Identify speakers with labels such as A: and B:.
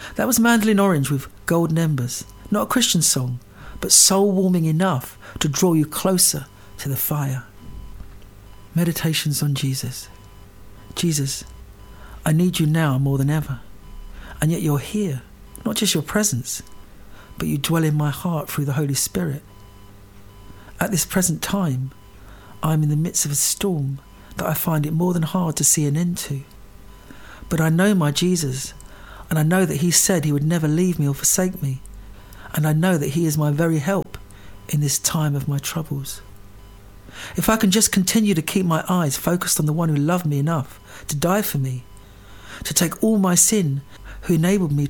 A: That was Mandolin Orange with Golden Embers. Not a Christian song, but soul-warming enough to draw you closer to the fire. Meditations on Jesus. Jesus, I need you now more than ever. And yet you're here, not just your presence, but you dwell in my heart through the Holy Spirit. At this present time, I'm in the midst of a storm that I find it more than hard to see an end to. But I know my Jesus, and I know that he said he would never leave me or forsake me, and I know that he is my very help in this time of my troubles. If I can just continue to keep my eyes focused on the one who loved me enough to die for me, to take all my sin, who enabled me